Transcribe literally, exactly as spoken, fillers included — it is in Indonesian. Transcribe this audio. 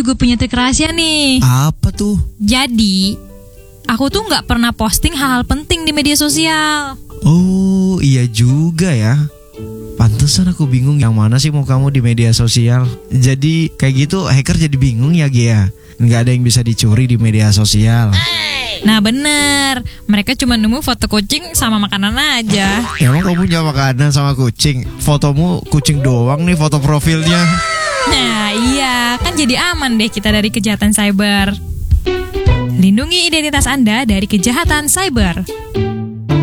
juga punya trik rahasia nih. Apa tuh? Jadi, aku tuh nggak pernah posting hal-hal penting di media sosial. Oh iya juga ya. Pantesan aku bingung yang mana sih mau kamu di media sosial. Jadi kayak gitu hacker jadi bingung ya Gia. Nggak ada yang bisa dicuri di media sosial. Nah bener, mereka cuma nemu foto kucing sama makanan aja. Emang kamu punya makanan sama kucing? Fotomu kucing doang nih foto profilnya. Nah iya, kan jadi aman deh kita dari kejahatan cyber. Lindungi identitas Anda dari kejahatan cyber.